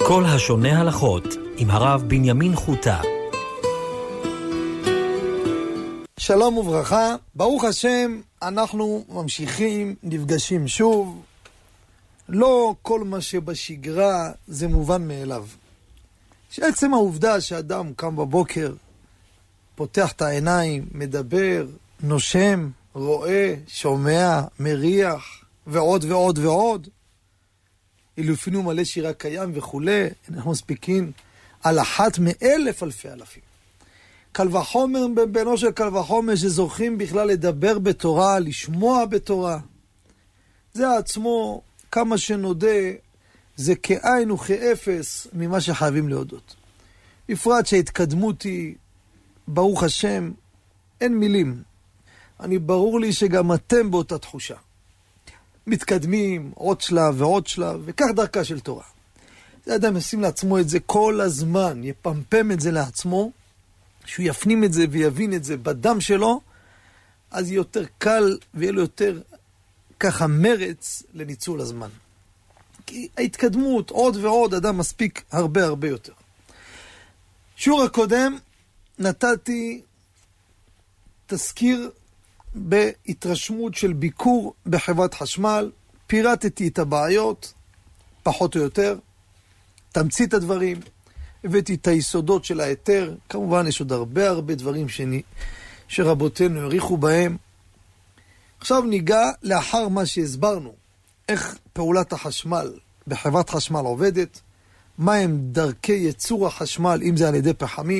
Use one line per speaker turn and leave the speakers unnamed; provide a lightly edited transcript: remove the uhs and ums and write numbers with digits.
כל השונה הלכות עם הרב בנימין חוטה.
שלום וברכה, ברוך השם, אנחנו ממשיכים, נפגשים שוב. לא כל מה שבשגרה זה מובן מאליו. שעצם העובדה שאדם קם בבוקר, פותח את העיניים, מדבר, נושם, רואה, שומע, מריח, ועוד ועוד ועוד, אילופינו מלא שירה קיים וכו', אנחנו מספיקים על אחת מאלף אלפי אלפים. קל וחומר בבינו של קל וחומר שזוכים בכלל לדבר בתורה, לשמוע בתורה. זה עצמו, כמה שנודה, זה כאין וכאפס ממה שחייבים להודות. בפרט שההתקדמות היא, ברוך השם, אין מילים. ברור לי שגם אתם באותה תחושה. מתקדמים עוד שלב ועוד שלב, וכך דרכה של תורה. זה אדם ישים לעצמו את זה כל הזמן, יפמפם את זה לעצמו, שהוא יפנים את זה ויבין את זה בדם שלו, אז יהיה יותר קל ויהיה לו יותר ככה מרץ לניצול הזמן. כי ההתקדמות עוד ועוד אדם מספיק הרבה הרבה יותר. שיעור הקודם נתתי תזכיר בהתרשמות של ביקור בחברת חשמל, פירטתי את הבעיות, פחות או יותר, תמצית הדברים, הבאתי את היסודות של ההיתר, כמובן יש עוד הרבה דברים שרבותינו העריכו בהם. עכשיו ניגע לאחר מה שהסברנו, איך פעולת החשמל בחברת חשמל עובדת, מה הם דרכי ייצור החשמל, אם זה על ידי פחמים,